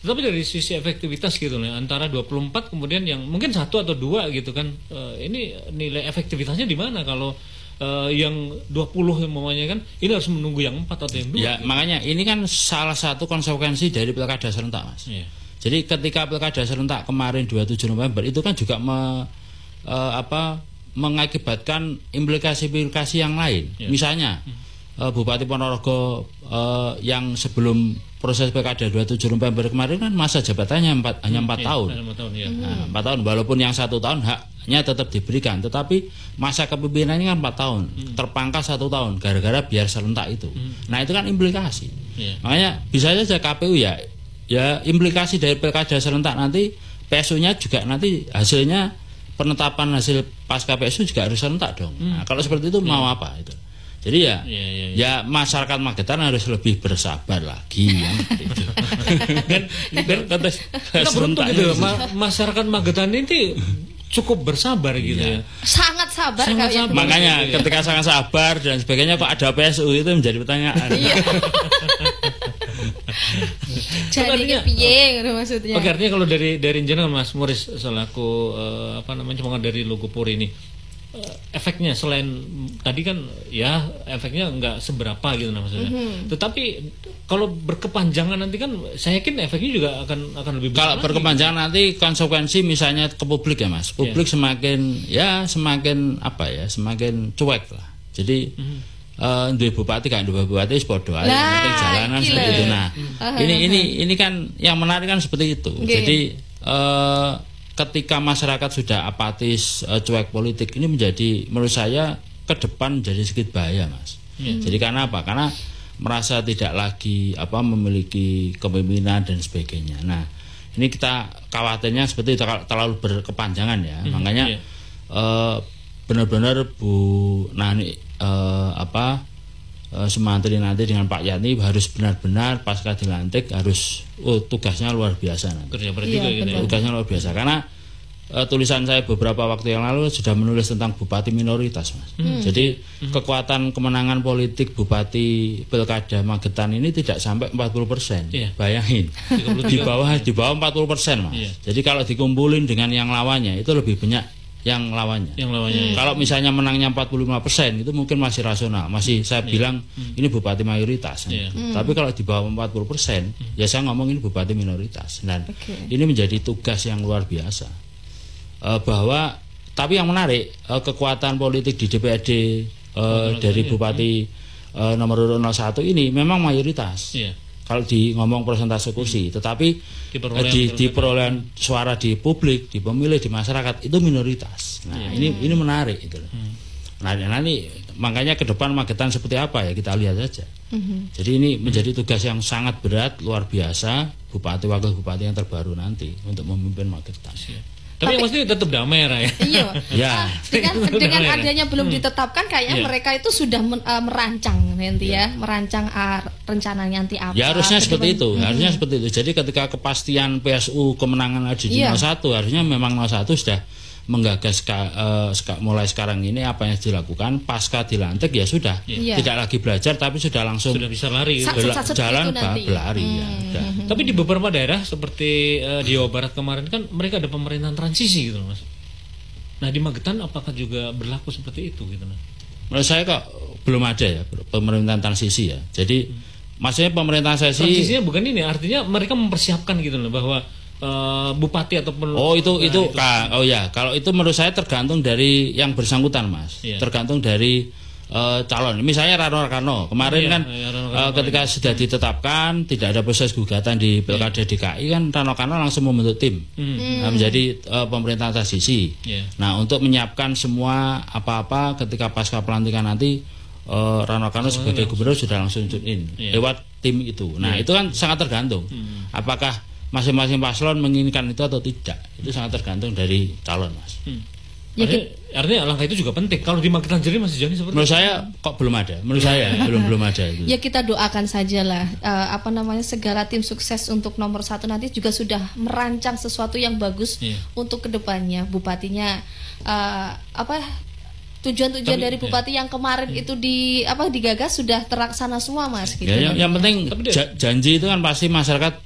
Tapi dari sisi efektivitas gitu nih, antara 24 kemudian yang mungkin 1 atau 2 gitu kan, ini nilai efektivitasnya di mana kalau yang 20 namanya kan ini harus menunggu yang 4 atau yang 2? Ya, gitu. makanya ini kan salah satu konsekuensi dari pilkada serentak, Mas. Iya. Jadi ketika pilkada serentak kemarin 27 November itu kan juga mengakibatkan implikasi-implikasi yang lain. Iya. Misalnya Bupati Ponorogo yang sebelum proses pilkada 27 November kemarin kan masa jabatannya hanya 4 tahun. 4 tahun ya. Nah, 4 tahun walaupun yang 1 tahun haknya tetap diberikan, tetapi masa kepemimpinannya kan 4 tahun, terpangkas 1 tahun gara-gara biar serentak itu. Nah, itu kan implikasi. Iya. Makanya bisa saja KPU ya implikasi dari pilkada serentak nanti PSU-nya juga nanti hasilnya penetapan hasil pasca PSU juga harus serentak dong. Nah, kalau seperti itu mau apa itu? Jadi ya masyarakat Magetan harus lebih bersabar lagi ya. Dan konteks kita beruntung gitu, masyarakat Magetan ini cukup bersabar gitu ya. Sangat sabar. Makanya ketika sangat sabar dan sebagainya kok ada PSU itu menjadi pertanyaan. Jadi piye maksudnya. Oke, artinya kalau dari jenengan Mas Moris selaku cuma dari logo Polri ini, efeknya selain tadi kan ya efeknya nggak seberapa gitu maksudnya. Tetapi kalau berkepanjangan nanti kan saya yakin efeknya juga akan lebih besar. Kalau berkepanjangan nanti konsekuensi misalnya ke publik ya Mas. Publik semakin cuek lah. Jadi dua bupati kan dua bupati sepodo aja penting jalanan seperti itu. Nah, ini kan yang menarik kan seperti itu. Jadi ketika masyarakat sudah apatis, cuek politik, ini menjadi menurut saya ke depan jadi sedikit bahaya, Mas. Jadi karena apa? Karena merasa tidak lagi memiliki kepemimpinan dan sebagainya. Nah, ini kita khawatirnya seperti itu terlalu berkepanjangan ya. Makanya benar-benar Bu Nani Sumantri nanti dengan Pak Yani harus benar-benar pasca dilantik harus tugasnya luar biasa nanti. Tugasnya luar biasa karena tulisan saya beberapa waktu yang lalu sudah menulis tentang bupati minoritas, Mas. Jadi kekuatan kemenangan politik bupati pilkada Magetan ini tidak sampai 40%. Bayangin. di bawah 40%, Mas. Jadi kalau dikumpulin dengan yang lawannya itu lebih banyak yang lawannya. Kalau misalnya menangnya 45% itu mungkin masih rasional, masih saya bilang ini bupati mayoritas. Tapi kalau di bawah 40%, ya saya ngomong ini bupati minoritas. Dan ini menjadi tugas yang luar biasa. Tapi yang menarik kekuatan politik di DPRD dari bupati nomor 01 ini memang mayoritas. Kalau ngomong persentase kursi, tetapi di perolehan suara di publik, di pemilih, di masyarakat itu minoritas. Nah, ini menarik itu. Nah, nanti makanya ke depan Magetan seperti apa ya kita lihat saja. Jadi ini menjadi tugas yang sangat berat, luar biasa bupati wakil bupati yang terbaru nanti untuk memimpin Magetan. Tapi yang pasti tetap damai ya. Iya. Dengan adanya belum ditetapkan kayaknya mereka itu sudah merancang nanti merancang rencananya nanti apa. Ya harusnya seperti itu. Harusnya seperti itu. Jadi ketika kepastian PSU kemenangan di 01 harusnya memang 01 sudah menggagas mulai sekarang ini apa yang dilakukan pasca dilantik ya sudah tidak lagi belajar tapi sudah langsung bisa lari jalan berlari Tapi di beberapa daerah seperti di Jawa Barat kemarin kan mereka ada pemerintahan transisi gitu Mas. Nah di Magetan apakah juga berlaku seperti itu gitu Mas? Menurut saya kok belum ada ya pemerintahan transisi ya. Jadi maksudnya pemerintahan transisinya bukan ini artinya mereka mempersiapkan gitu loh bahwa bupati ataupun kalau itu menurut saya tergantung dari yang bersangkutan Mas. Tergantung dari calon. Misalnya Rano Karno kemarin ketika sudah ditetapkan tidak ada proses gugatan di Pilkada DKI kan Rano Karno langsung membentuk tim menjadi pemerintahan transisi. Nah, untuk menyiapkan semua apa-apa ketika pasca pelantikan nanti Rano Karno sebagai gubernur sudah langsung join lewat tim itu. Nah, itu kan sangat tergantung apakah masing-masing paslon menginginkan itu atau tidak. Itu sangat tergantung dari calon, Mas. Artinya langkah itu juga penting. Kalau di Magetan sendiri masih jauh seperti menurut saya kok belum ada. Menurut saya belum ada itu. Ya kita doakan sajalah segala tim sukses untuk nomor 1 nanti juga sudah merancang sesuatu yang bagus untuk kedepannya. Bupatinya tujuan-tujuan dari bupati yang kemarin itu digagas sudah terlaksana semua Mas gitu. Yang penting janji itu kan pasti masyarakat